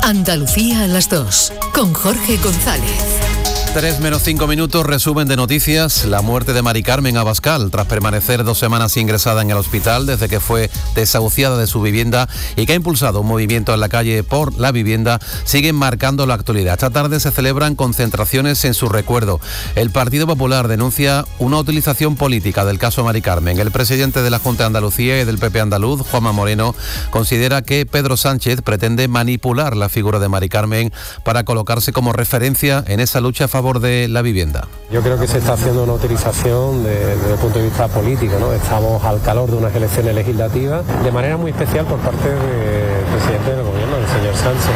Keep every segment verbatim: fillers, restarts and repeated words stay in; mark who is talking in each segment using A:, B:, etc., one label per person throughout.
A: Andalucía a las dos, con Jorge González.
B: tres menos cinco minutos, resumen de noticias. La muerte de Mari Carmen Abascal, tras permanecer dos semanas ingresada en el hospital desde que fue desahuciada de su vivienda y que ha impulsado un movimiento en la calle por la vivienda, siguen marcando la actualidad. Esta tarde se celebran concentraciones en su recuerdo. El Partido Popular denuncia una utilización política del caso Mari Carmen. El presidente de la Junta de Andalucía y del P P andaluz, Juanma Moreno, considera que Pedro Sánchez pretende manipular la figura de Mari Carmen para colocarse como referencia en esa lucha a favor de la vivienda.
C: Yo creo que se está haciendo una utilización de, desde el punto de vista político, ¿no? Estamos al calor de unas elecciones legislativas, de manera muy especial por parte del presidente del gobierno, el señor Sánchez.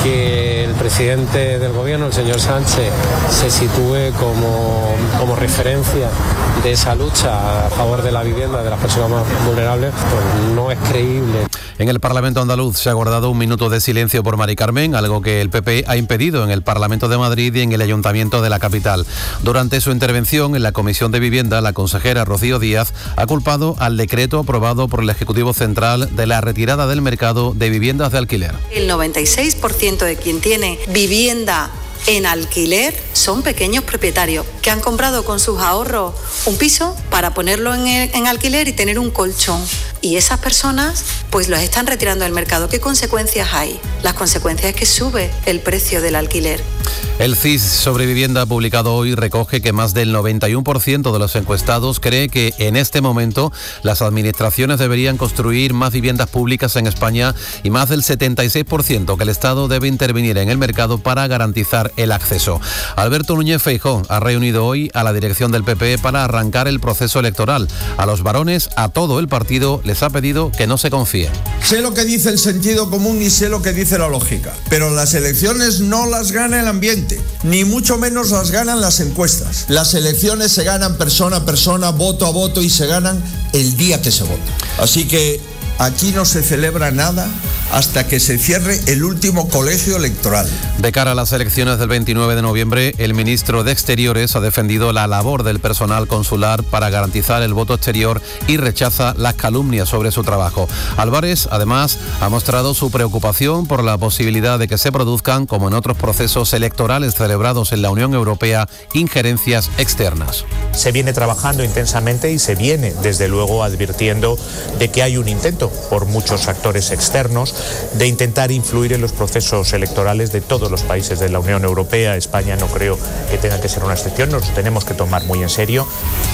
C: Que el presidente del gobierno, el señor Sánchez, se sitúe como, como referencia de esa lucha a favor de la vivienda de las personas más vulnerables, pues no es creíble.
B: En el Parlamento andaluz se ha guardado un minuto de silencio por Mari Carmen, algo que el P P ha impedido en el Parlamento de Madrid y en el Ayuntamiento de la capital. Durante su intervención en la Comisión de Vivienda, la consejera Rocío Díaz ha culpado al decreto aprobado por el Ejecutivo Central de la retirada del mercado de viviendas de alquiler.
D: El noventa y seis por ciento de quien tiene vivienda en alquiler son pequeños propietarios que han comprado con sus ahorros un piso para ponerlo en, el, en alquiler y tener un colchón. Y esas personas pues los están retirando del mercado. ¿Qué consecuencias hay? Las consecuencias es que sube el precio del alquiler.
B: El C I S sobre vivienda publicado hoy recoge que más del noventa y uno por ciento de los encuestados cree que en este momento las administraciones deberían construir más viviendas públicas en España y más del setenta y seis por ciento que el Estado debe intervenir en el mercado para garantizar el acceso. Alberto Núñez Feijóo ha reunido hoy a la dirección del P P para arrancar el proceso electoral. A los varones, a todo el partido, les ha pedido que no se confíen.
E: Sé lo que dice el sentido común y sé lo que dice la lógica, pero las elecciones no las gana el ambiente, ni mucho menos las ganan las encuestas. Las elecciones se ganan persona a persona, voto a voto, y se ganan el día que se vota. Así que aquí no se celebra nada hasta que se cierre el último colegio electoral.
B: De cara a las elecciones del veintinueve de noviembre, el ministro de Exteriores ha defendido la labor del personal consular para garantizar el voto exterior y rechaza las calumnias sobre su trabajo. Álvarez, además, ha mostrado su preocupación por la posibilidad de que se produzcan, como en otros procesos electorales celebrados en la Unión Europea, injerencias externas.
F: Se viene trabajando intensamente y se viene, desde luego, advirtiendo de que hay un intento por muchos actores externos de intentar influir en los procesos electorales de todos los países de la Unión Europea. España no creo que tenga que ser una excepción, nos tenemos que tomar muy en serio.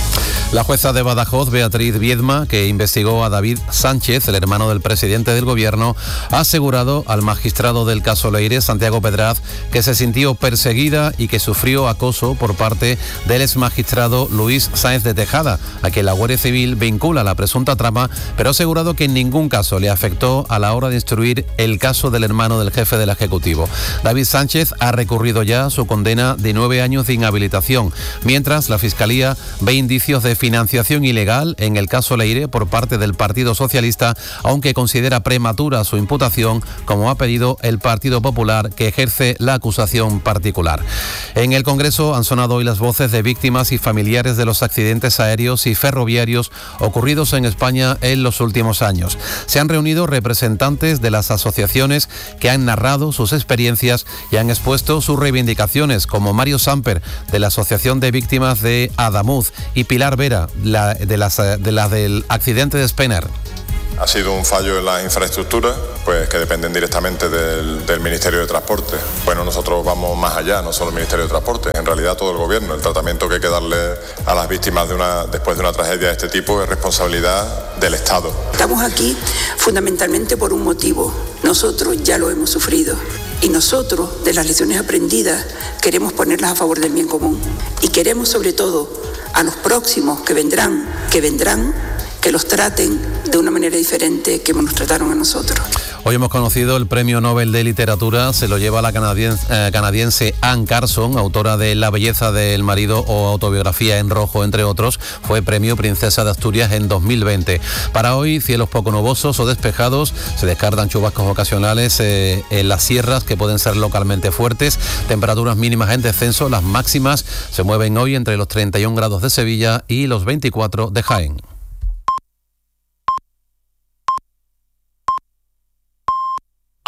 B: La jueza de Badajoz, Beatriz Viedma, que investigó a David Sánchez, el hermano del presidente del gobierno, ha asegurado al magistrado del caso Leire, Santiago Pedraz, que se sintió perseguida y que sufrió acoso por parte del exmagistrado Luis Sáenz de Tejada, a quien la Guardia Civil vincula a la presunta trama, pero ha asegurado que en ningún caso le afectó a la hora de instruir el caso del hermano del jefe del Ejecutivo. David Sánchez ha recurrido ya a su condena de nueve años de inhabilitación, mientras la Fiscalía ve indicios de financiación ilegal en el caso Leire por parte del Partido Socialista, aunque considera prematura su imputación, como ha pedido el Partido Popular, que ejerce la acusación particular. En el Congreso han sonado hoy las voces de víctimas y familiares de los accidentes aéreos y ferroviarios ocurridos en España en los últimos años. Se han reunido representantes de las asociaciones que han narrado sus experiencias y han expuesto sus reivindicaciones, como Mario Samper, de la Asociación de Víctimas de Adamuz, y Pilar Vera, la, de, las, de la del accidente de Spener.
G: Ha sido un fallo en las infraestructuras, pues que dependen directamente del, del Ministerio de Transporte. Bueno, nosotros vamos más allá, no solo el Ministerio de Transporte, en realidad todo el gobierno. El tratamiento que hay que darle a las víctimas de una, después de una tragedia de este tipo es responsabilidad del Estado.
H: Estamos aquí fundamentalmente por un motivo. Nosotros ya lo hemos sufrido y nosotros, de las lecciones aprendidas, queremos ponerlas a favor del bien común. Y queremos, sobre todo, a los próximos que vendrán, que vendrán, que los traten de una manera diferente que nos trataron a nosotros.
B: Hoy hemos conocido el Premio Nobel de Literatura, se lo lleva la canadiense, eh, canadiense Anne Carson, autora de La belleza del marido o Autobiografía en rojo, entre otros. Fue Premio Princesa de Asturias en dos mil veinte. Para hoy, cielos poco nubosos o despejados, se descartan chubascos ocasionales eh, en las sierras que pueden ser localmente fuertes, temperaturas mínimas en descenso, las máximas se mueven hoy entre los treinta y un grados de Sevilla y los veinticuatro de Jaén.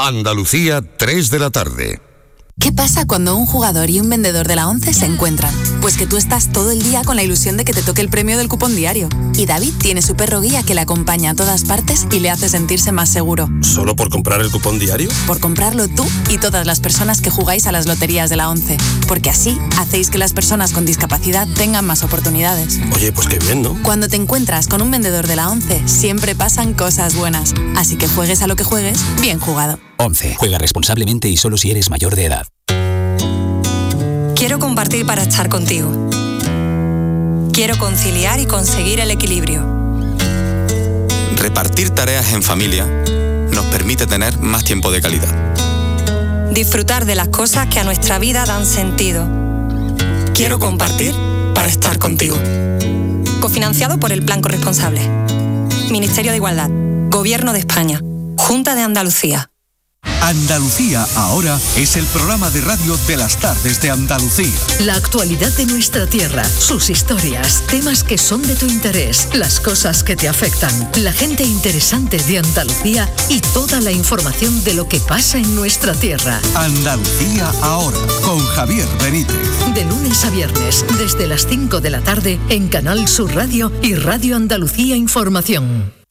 I: Andalucía, tres de la tarde.
J: ¿Qué pasa cuando un jugador y un vendedor de la ONCE se encuentran? Pues que tú estás todo el día con la ilusión de que te toque el premio del cupón diario. Y David tiene su perro guía que le acompaña a todas partes y le hace sentirse más seguro.
K: ¿Solo por comprar el cupón diario?
J: Por comprarlo tú y todas las personas que jugáis a las loterías de la ONCE. Porque así hacéis que las personas con discapacidad tengan más oportunidades.
K: Oye, pues qué bien, ¿no?
J: Cuando te encuentras con un vendedor de la ONCE, siempre pasan cosas buenas. Así que juegues a lo que juegues, bien jugado.
L: ONCE. Juega responsablemente y solo si eres mayor de edad.
M: Quiero compartir para estar contigo. Quiero conciliar y conseguir el equilibrio.
N: Repartir tareas en familia nos permite tener más tiempo de calidad.
M: Disfrutar de las cosas que a nuestra vida dan sentido. Quiero compartir para estar contigo. Cofinanciado por el Plan Corresponsable. Ministerio de Igualdad. Gobierno de España. Junta de Andalucía.
O: Andalucía ahora es el programa de radio de las tardes de Andalucía.
A: La actualidad de nuestra tierra, sus historias, temas que son de tu interés, las cosas que te afectan, la gente interesante de Andalucía y toda la información de lo que pasa en nuestra tierra.
O: Andalucía ahora, con Javier Benítez.
A: De lunes a viernes, desde las cinco de la tarde, en Canal Sur Radio y Radio Andalucía Información.